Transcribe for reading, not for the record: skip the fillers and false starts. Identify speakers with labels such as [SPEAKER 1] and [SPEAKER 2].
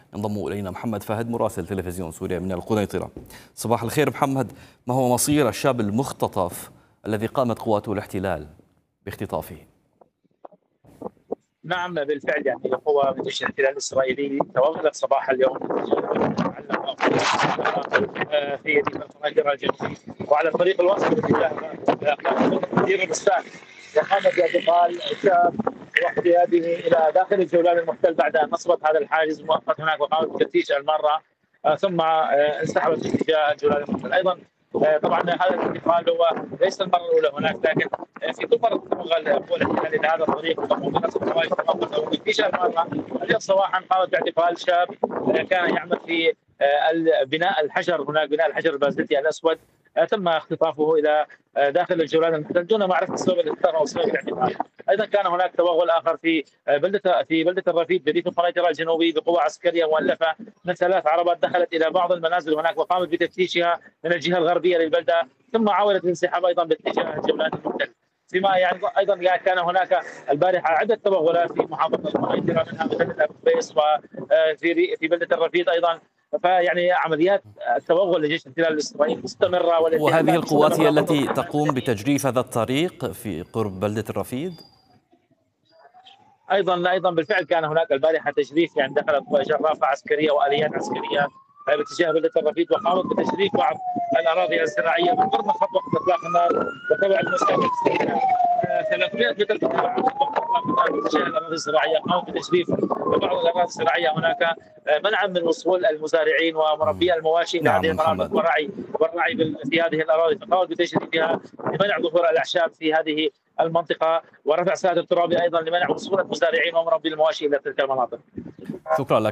[SPEAKER 1] ينضم إلينا محمد فهد مراسل تلفزيون سوريا من القنيطرة. صباح الخير محمد، ما هو مصير الشاب المختطف الذي قامت قوات الاحتلال باختطافه؟
[SPEAKER 2] نعم بالفعل، يعني قوى من جيش الاحتلال الاسرائيلي توغلت صباح اليوم في القنيطره الجنوبيه وعلى طريق الوصل باتجاه دير البستان، وقامت باعتقال شاب واحتياجه الى داخل الجولان المحتل بعد ان نصبت هذا الحاجز المؤقت هناك وقامت بتفتيش الماره، ثم انسحبت باتجاه الجولان المحتل. ايضا طبعا هذا الانتقال هو ليس المره الاولى هناك، لكن في كل مره تتوغل قوى الاحتلال الى هذا الطريق ومنصب الحوائج المؤقته. وفي المره اليوم صباحا قامت باعتقال شاب كان يعمل في بناء الحجر هناك، بناء الحجر البازلتي الاسود. تم اختطافه الى داخل الجولان المحتل دون معرفه سبب الاختطاف او سبب الاعتقال. ايضا كان هناك توغل اخر في بلده الرفيد بريف القنيطره الجنوبي بقوه عسكريه مؤلفه من 3 عربات دخلت الى بعض المنازل هناك وقامت بتفتيشها من الجهه الغربيه للبلده، ثم عاولت الانسحاب ايضا باتجاه الجولان المحتل. فيما يعني ايضا كان هناك البارحه عده توغلات في محافظه القنيطره، منها بلده ابو قبيس وفي بلده الرفيد ايضا. فيعني عمليات التوغل لجيش الاحتلال الاسرائيلي مستمره
[SPEAKER 1] وهذه
[SPEAKER 2] والاعتقالات
[SPEAKER 1] القوات هي
[SPEAKER 2] مستمره
[SPEAKER 1] التي تقوم بتجريف هذا الطريق في قرب بلدة الرفيد؟
[SPEAKER 2] ايضا بالفعل كان هناك البارحه تجريف، يعني دخلت جرافه عسكريه واليات عسكريه باتجاه بلده الرفيد وقامت بتجريف بعض الاراضي الزراعيه من قرب خط وقت اطلاق النار وتبع المسافه 300 متر عن خط وقت اطلاق النار باتجاه الاراضي الزراعيه. قامت بتجريف بعض الاراضي الزراعيه هناك منعا من وصول المزارعين ومربي المواشي الى هذه
[SPEAKER 1] نعم
[SPEAKER 2] المناطق
[SPEAKER 1] محمد.
[SPEAKER 2] والرعي في هذه الاراضي، فقامت بتجريفها لمنع ظهور الاعشاب في هذه المنطقه ورفع سائل التراب ايضا لمنع وصول المزارعين ومربي المواشي الى تلك المناطق.
[SPEAKER 1] شكرا لك.